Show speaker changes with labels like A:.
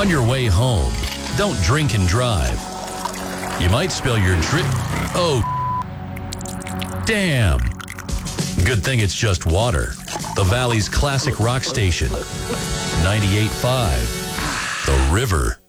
A: On your way home, don't drink and drive. You might spill your drink. Oh, damn. Good thing it's just water. The Valley's classic rock station. 98.5. The River.